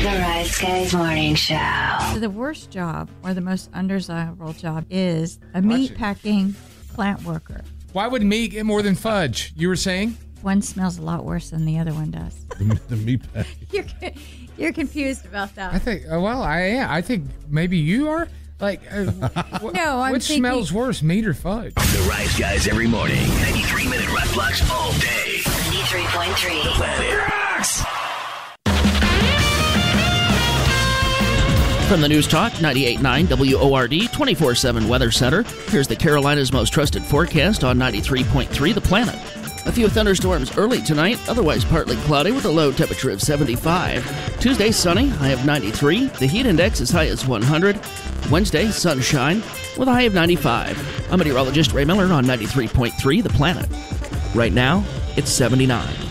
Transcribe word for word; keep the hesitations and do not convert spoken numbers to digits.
The Rise Guys Morning Show. The worst job or the most undesirable job is a meat packing plant worker. Why would meat get more than fudge? You were saying? One smells a lot worse than the other one does. The, the meat pack. You're, you're confused about that. I think, uh, well, I am. I think maybe you are. Like, uh, wh- no, I'm which thinking... smells worse, meat or fudge? The Rise Guys every morning. ninety-three minute rock blocks all day. ninety-three point three. The Planet Rocks. From the News Talk ninety-eight point nine W O R D twenty-four seven Weather Center, here's the Carolinas' most trusted forecast on ninety-three point three The Planet. A few thunderstorms early tonight, otherwise partly cloudy with a low temperature of seventy-five. Tuesday, sunny, high of ninety-three. The heat index as high as one hundred. Wednesday, sunshine with a high of ninety-five. I'm meteorologist Ray Miller on ninety-three point three The Planet. Right now, it's seventy-nine.